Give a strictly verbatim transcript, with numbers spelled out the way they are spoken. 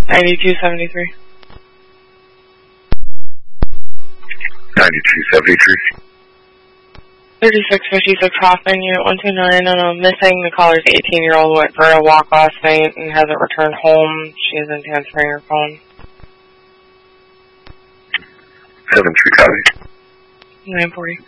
ninety-two seventy-three. ninety-two seventy-three. thirty-six fifty-six Hoffman, Unit one two nine. Uh, missing. The caller's eighteen-year-old went for a walk last night and hasn't returned home. She isn't answering her phone. seven three copy. nine forty.